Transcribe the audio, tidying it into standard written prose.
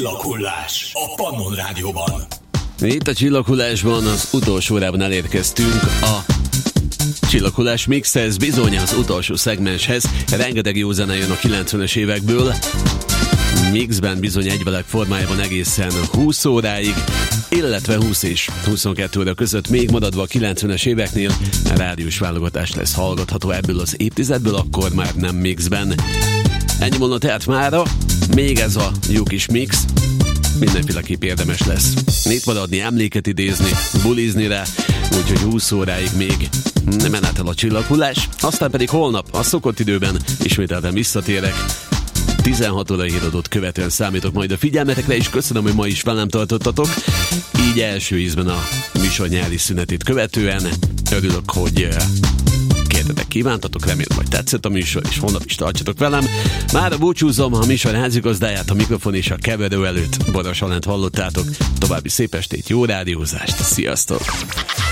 Csillaghullás a Pannon Rádióban. Itt a Csillaghullásban az utolsó órában elérkeztünk a Csillaghullás Mixhez, bizony az utolsó szegmenshez. Rengeteg jó zene jön a 90-es évekből. Mixben bizony egyvelek formájában egészen 20 óráig, illetve 20 és 22 óra között még maradva a 90-es éveknél rádiós válogatás lesz hallgatható ebből az évtizedből, akkor már nem mixben. Ennyi volna tehát mára, még ez a jó kis mix, mindenféleképp érdemes lesz itt maradni, emléket idézni, bulizni rá, úgyhogy 20 óráig még nem menet el a Csillaghullás, aztán pedig holnap a szokott időben ismételten visszatérek. 16 óra híradót követően számítok majd a figyelmetekre, és köszönöm, hogy ma is velem tartottatok. Így első ízben a műsor nyári szünetét követően. Örülök, hogy kértetek, kívántatok, remélem, hogy tetszett a műsor, és holnap is tartsatok velem. Mára búcsúzom, a műsor házigazdáját, a mikrofon és a keverő előtt Boros Alánt hallottátok. További szép estét, jó rádiózást, sziasztok!